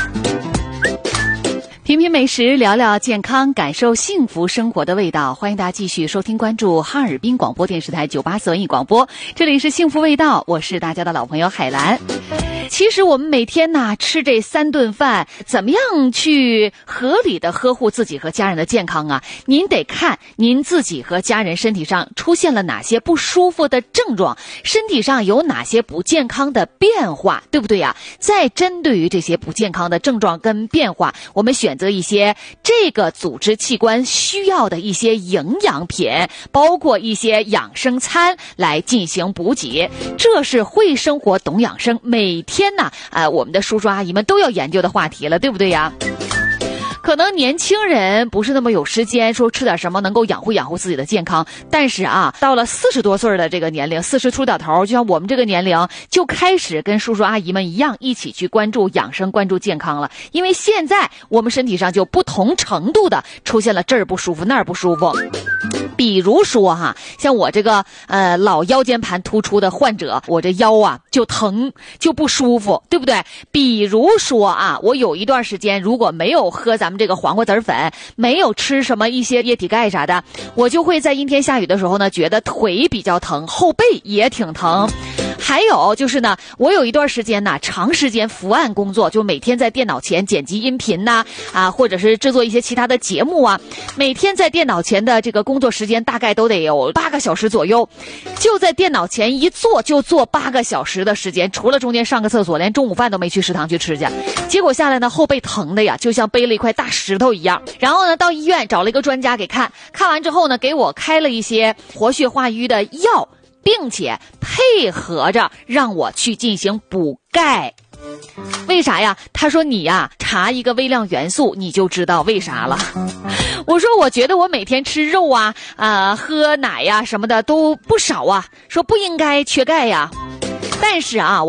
品品美食，聊聊健康，感受幸福生活的味道。欢迎大家继续收听关注哈尔滨广播电视台984文艺广播，这里是幸福味道，我是大家的老朋友海兰。其实我们每天吃这3顿饭，怎么样去合理的呵护自己和家人的健康啊？您得看您自己和家人身体上出现了哪些不舒服的症状，身体上有哪些不健康的变化，对不对呀？再针对于这些不健康的症状跟变化，我们选择一些这个组织器官需要的一些营养品，包括一些养生餐来进行补给。这是会生活懂养生每天我们的叔叔阿姨们都要研究的话题了，对不对呀？可能年轻人不是那么有时间说吃点什么能够养护自己的健康，但是到了40多岁的这个年龄，40出点头，就像我们这个年龄，就开始跟叔叔阿姨们一样，一起去关注养生、关注健康了。因为现在我们身体上就不同程度的出现了这儿不舒服那儿不舒服。比如说像我这个老腰间盘突出的患者，我这腰就疼就不舒服，对不对？比如说我有一段时间如果没有喝咱们这个黄瓜籽粉，没有吃什么一些液体钙啥的，我就会在阴天下雨的时候呢，觉得腿比较疼，后背也挺疼。还有就是呢，我有一段时间长时间伏案工作，就每天在电脑前剪辑音频或者是制作一些其他的节目每天在电脑前的这个工作时间大概都得有8个小时左右，就在电脑前一坐就坐8个小时的时间，除了中间上个厕所，连中午饭都没去食堂去吃去。结果下来呢，后背疼的呀，就像背了一块大石头一样。然后呢，到医院找了一个专家给看完之后呢，给我开了一些活血化瘀的药，并且配合着让我去进行补钙。为啥呀？他说你查一个微量元素你就知道为啥了。我说我觉得我每天吃肉喝奶什么的都不少说不应该缺钙呀。但是